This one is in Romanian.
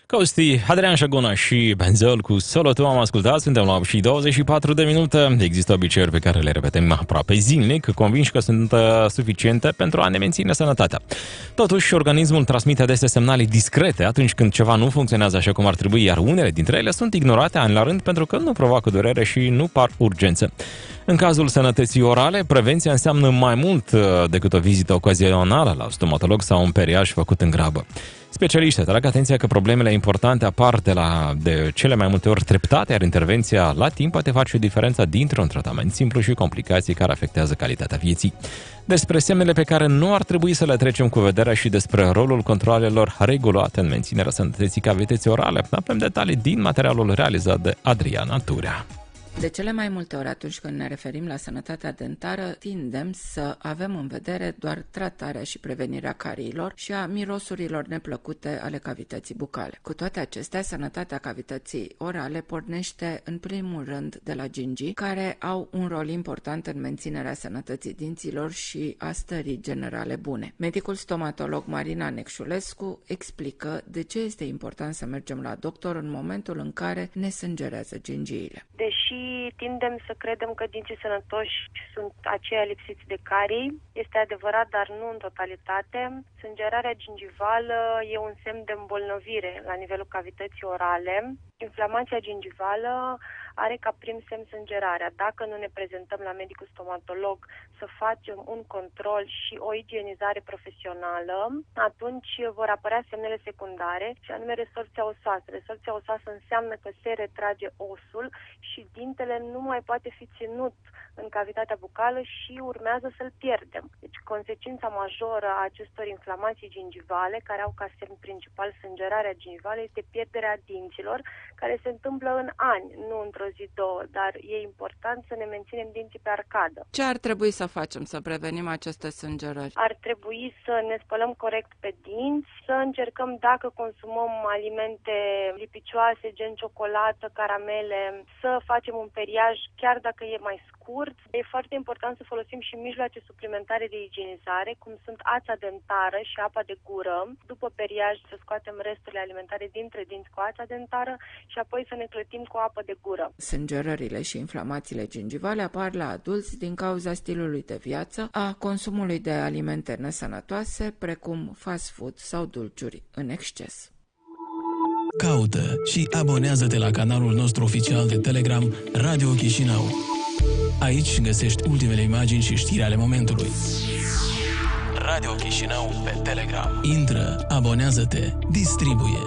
Costi, Adrian Șaguna și Benzel cu Solo Tu am ascultat, suntem la 8 și 24 de minute. Există obiceiuri pe care le repetăm aproape zilnic, convinși că sunt suficiente pentru a ne menține sănătatea. Totuși, organismul transmite adesea semnale discrete atunci când ceva nu funcționează așa cum ar trebui, iar unele dintre ele sunt ignorate an la rând pentru că nu provoacă durere și nu par urgențe. În cazul sănătății orale, prevenția înseamnă mai mult decât o vizită ocazională la stomatolog sau un periaj făcut în grabă. Specialiștii atrag atenția că problemele importante apar de cele mai multe ori treptate, iar intervenția la timp poate face diferența dintre un tratament simplu și complicații care afectează calitatea vieții. Despre semnele pe care nu ar trebui să le trecem cu vederea și despre rolul controalelor regulate în menținerea sănătății cavității orale, avem detalii din materialul realizat de Adriana Turea. De cele mai multe ori atunci când ne referim la sănătatea dentară, tindem să avem în vedere doar tratarea și prevenirea cariilor și a mirosurilor neplăcute ale cavității bucale. Cu toate acestea, sănătatea cavității orale pornește în primul rând de la gingii, care au un rol important în menținerea sănătății dinților și a stării generale bune. Medicul stomatolog Marina Necșulescu explică de ce este important să mergem la doctor în momentul în care ne sângerează gingiile. Deși tindem să credem că dinții sănătoși sunt aceia lipsiți de carii, este adevărat, dar nu în totalitate. Sângerarea gingivală e un semn de îmbolnăvire la nivelul cavității orale. Inflamația gingivală are ca prim semn sângerarea. Dacă nu ne prezentăm la medicul stomatolog să facem un control și o igienizare profesională, atunci vor apărea semnele secundare, și anume resorpția osoasă. Resorpția osoasă înseamnă că se retrage osul și dintele nu mai poate fi ținut în cavitatea bucală și urmează să-l pierdem. Deci consecința majoră a acestor inflamații gingivale, care au ca semn principal sângerarea gingivală, este pierderea dinților, care se întâmplă în ani, nu într-o zi, două, dar e important să ne menținem dinții pe arcadă. Ce ar trebui să facem să prevenim aceste sângerări? Ar trebui să ne spălăm corect pe dinți, să încercăm, dacă consumăm alimente lipicioase, gen ciocolată, caramele, să facem un periaj chiar dacă e mai scurt. E foarte important să folosim și mijloace suplimentare de igienizare, cum sunt ața dentară și apa de gură. După periaj să scoatem resturile alimentare dintre dinți cu ața dentară și apoi să ne clătim cu apă de gură. Sângerările și inflamațiile gingivale apar la adulți din cauza stilului de viață, a consumului de alimente nesănătoase, precum fast food sau dulciuri în exces. Caută și abonează-te la canalul nostru oficial de Telegram Radio Chișinău. Aici găsești ultimele imagini și știri ale momentului. Radio Chișinău pe Telegram. Intră, abonează-te, distribuie.